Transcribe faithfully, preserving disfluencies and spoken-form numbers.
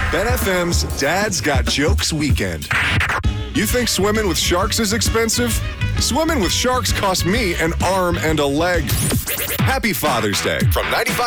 Ben F M's Dad's Got Jokes Weekend. You think swimming with sharks is expensive? Swimming with sharks cost me an arm and a leg. Happy Father's Day from ninety-five.